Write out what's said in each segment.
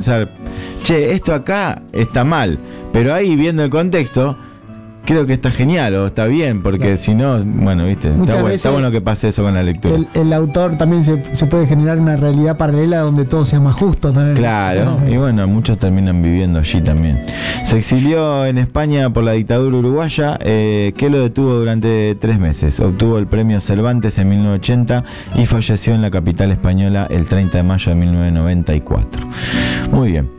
pensar, che, esto acá está mal, pero ahí viendo el contexto, creo que está genial o está bien, porque claro. Si no, bueno, viste, está bueno que pase eso con la lectura. El autor también se puede generar una realidad paralela donde todo sea más justo también. Claro, y bueno, muchos terminan viviendo allí también. Se exilió en España por la dictadura uruguaya, que lo detuvo durante 3 meses. Obtuvo el premio Cervantes en 1980 y falleció en la capital española el 30 de mayo de 1994. Muy bien.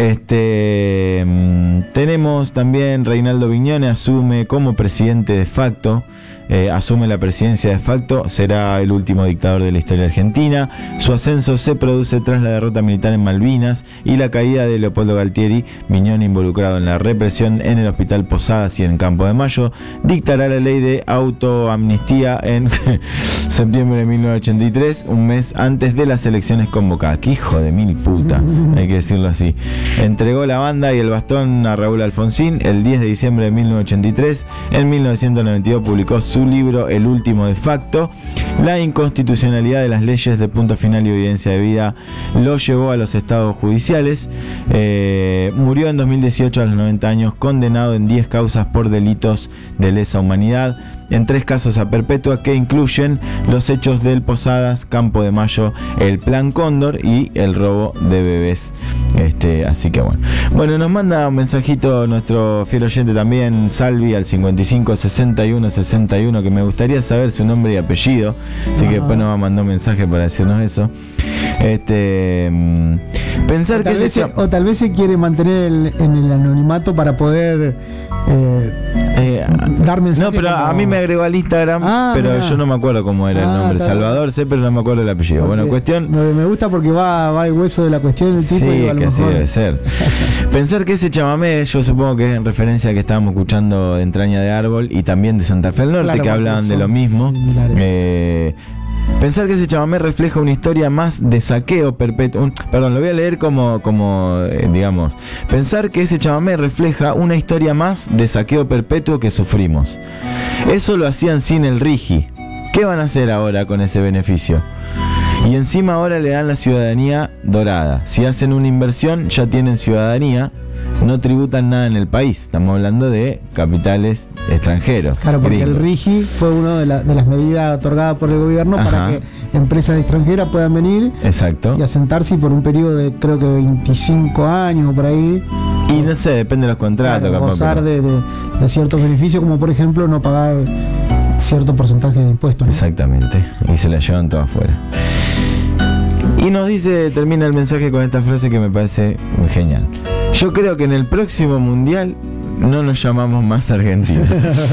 Tenemos también Reinaldo Viñone asume como presidente de facto, asume la presidencia de facto, será el último dictador de la historia argentina. Su ascenso se produce tras la derrota militar en Malvinas y la caída de Leopoldo Galtieri. Viñone, involucrado en la represión en el Hospital Posadas y en Campo de Mayo, dictará la ley de autoamnistía en septiembre de 1983, un mes antes de las elecciones convocadas. ¡Qué hijo de mil puta! Hay que decirlo así. Entregó la banda y el bastón a Raúl Alfonsín el 10 de diciembre de 1983. En 1992 publicó su libro El último de facto. La inconstitucionalidad de las leyes de punto final y evidencia de vida lo llevó a los estados judiciales. Murió en 2018 a los 90 años, condenado en 10 causas por delitos de lesa humanidad, en 3 casos a perpetua que incluyen los hechos del Posadas, Campo de Mayo, el Plan Cóndor y el robo de bebés. Así que bueno, nos manda un mensajito nuestro fiel oyente también, Salvi, al 55 61 61, que me gustaría saber su nombre y apellido, así que después nos va a mandar un mensaje para decirnos eso. Pensar o tal vez se quiere mantener en el anonimato para poder dar mensajes. No, pero a mí me agregó al Instagram, pero yo no me acuerdo cómo era el nombre. Salvador sé, pero no me acuerdo el apellido. Bueno, cuestión. Me gusta porque va el hueso de la cuestión del tipo. Sí, y a lo que así mejor debe ser. Pensar que ese chamamé, yo supongo que es en referencia a que estábamos escuchando de Entraña de Árbol y también de Santa Fe del Norte, claro, que hablaban de lo mismo. Pensar que ese chamamé refleja una historia más de saqueo perpetuo. Perdón, lo voy a leer digamos. Pensar que ese chamamé refleja una historia más de saqueo perpetuo que sufrimos. Eso lo hacían sin el RIGI. ¿Qué van a hacer ahora con ese beneficio? Y encima ahora le dan la ciudadanía dorada. Si hacen una inversión, ya tienen ciudadanía. No tributan nada en el país. Estamos hablando de capitales extranjeros. Claro, porque gringos. El RIGI fue una de las medidas otorgadas por el gobierno. Ajá. Para que empresas extranjeras puedan venir. Exacto. Y asentarse por un periodo de creo que 25 años o por ahí. Y no sé, depende de los contratos. Claro, gozar de ciertos beneficios, como por ejemplo no pagar cierto porcentaje de impuestos, ¿no? Exactamente. Y se la llevan todas afuera. Y nos termina el mensaje con esta frase que me parece muy genial. Yo creo que en el próximo mundial no nos llamamos más Argentina.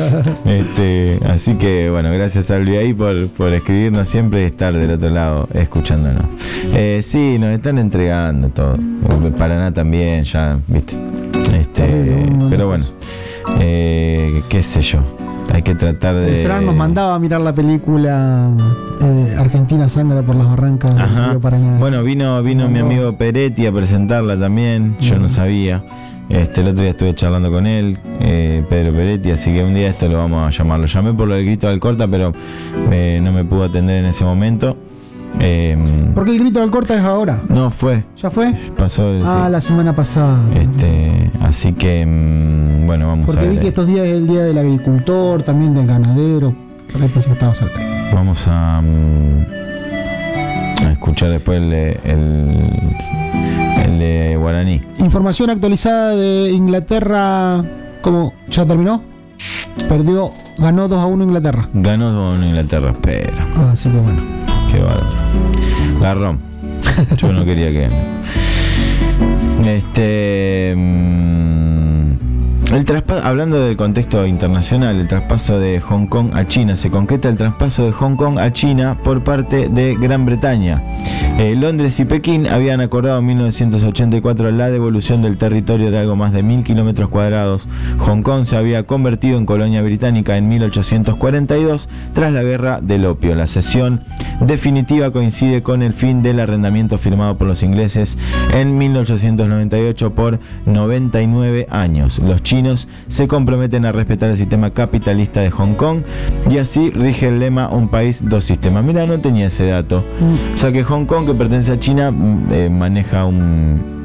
Así que bueno, gracias Albi ahí por escribirnos siempre y estar del otro lado escuchándonos. Sí, nos están entregando todo. Paraná también, ya, viste. Pero bueno, qué sé yo. Hay que tratar de... Fran nos mandaba a mirar la película Argentina sangra por las barrancas del río Paraná. Bueno, vino mi amigo Peretti a presentarla también. Yo no sabía. El otro día estuve charlando con él, Pedro Peretti, así que un día esto lo vamos a llamar. Lo llamé por lo del grito del Corta, pero no me pudo atender en ese momento. Porque el grito del Corta es ahora. No, fue. ¿Ya fue? Pasó. Sí. La semana pasada. Así que, bueno, vamos porque a ver. Porque vi que estos días es el día del agricultor, también del ganadero. Por ahí pensé que estaba cerca. Vamos a escuchar después el de Guaraní. Información actualizada de Inglaterra. ¿Cómo? ¿Ya terminó? Ganó 2-1 Inglaterra. Ganó 2-1 Inglaterra, pero. Así que bueno. Qué bárbaro. Garrón. Yo no quería que hablando del contexto internacional, el traspaso de Hong Kong a China. Se concreta el traspaso de Hong Kong a China por parte de Gran Bretaña. Londres y Pekín habían acordado en 1984 la devolución del territorio de algo más de 1000 kilómetros cuadrados. Hong Kong se había convertido en colonia británica en 1842 tras la guerra del opio. La cesión definitiva coincide con el fin del arrendamiento firmado por los ingleses en 1898 por 99 años. Los chinos se comprometen a respetar el sistema capitalista de Hong Kong y así rige el lema un país, dos sistemas. Mira, no tenía ese dato. O sea que Hong Kong, que pertenece a China, maneja un